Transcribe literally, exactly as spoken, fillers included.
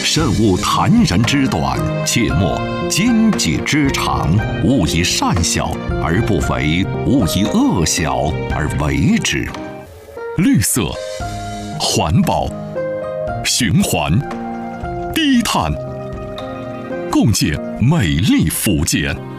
慎勿谈人之短，切莫奸己之长。勿以善小而不为，勿以恶小而为之。绿色、环保、循环、低碳，共建美丽福建。